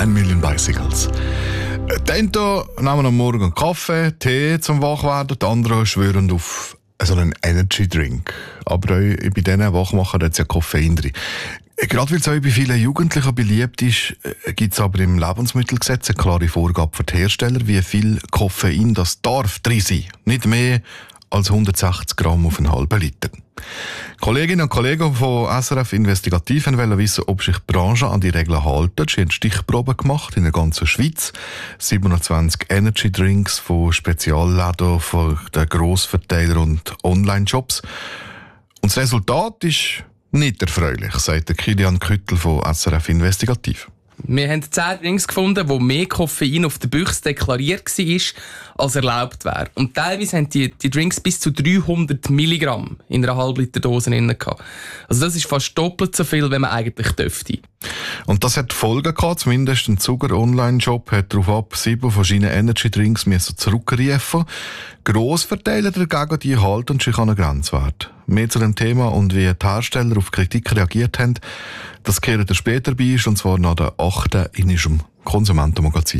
1 Million Bicycles. Die einen nehmen am Morgen Kaffee, Tee zum Wachwerden, die anderen schwören auf so einen Energy Drink. Aber auch bei diesen Wachmachern hat es ja Koffein drin. Gerade weil es auch bei vielen Jugendlichen beliebt ist, gibt es aber im Lebensmittelgesetz eine klare Vorgabe für die Hersteller, wie viel Koffein das darf drin sein. Nicht mehr als 160 Gramm auf einen halben Liter. Kolleginnen und Kollegen von SRF Investigativ wollten wissen, ob sich die Branche an die Regeln hält. Sie haben Stichproben gemacht in der ganzen Schweiz. 27 Energy Drinks von Spezialläden, von den Grossverteilern und Online-Shops. Und das Resultat ist nicht erfreulich, sagt der Kilian Küttel von SRF Investigativ. Wir haben 10 Drinks gefunden, wo mehr Koffein auf der Büchse deklariert war, als erlaubt wäre. Und teilweise haben die Drinks bis zu 300 Milligramm in einer Halbliterdose drin gehabt. Also das ist fast doppelt so viel, wie man eigentlich dürfte. Und das hat Folgen gehabt. Zumindest ein Zucker-Online-Shop hat darauf ab 7 verschiedene Energy-Drinks zurückrufen. Grossverteiler dagegen, die halten sich an einen Grenzwert. Mehr zu dem Thema und wie die Hersteller auf Kritik reagiert haben, das kehrt ihr später bei, und zwar nach der 8. in unserem Konsumentenmagazin.